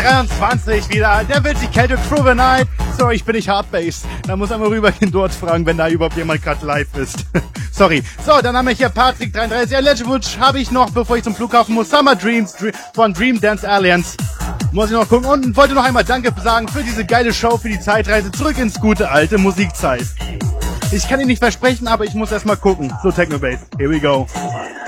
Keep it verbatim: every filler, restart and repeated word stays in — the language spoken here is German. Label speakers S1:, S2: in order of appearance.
S1: dreiundzwanzig wieder. Der wird die Kälte Through the Night. Sorry, ich bin nicht Hardbass. Da muss einmal rübergehen, dort fragen, wenn da überhaupt jemand gerade live ist. Sorry. So, dann haben wir hier Patrick dreiunddreißig. Legendwood habe ich noch, bevor ich zum Flughafen muss. Summer Dreams von Dream Dance Alliance. Muss ich noch gucken. Und wollte noch einmal Danke sagen für diese geile Show, für die Zeitreise zurück ins gute alte Musikzeit. Ich kann Ihnen nicht versprechen, aber ich muss erst mal gucken. So, Techno Bass. Here we go.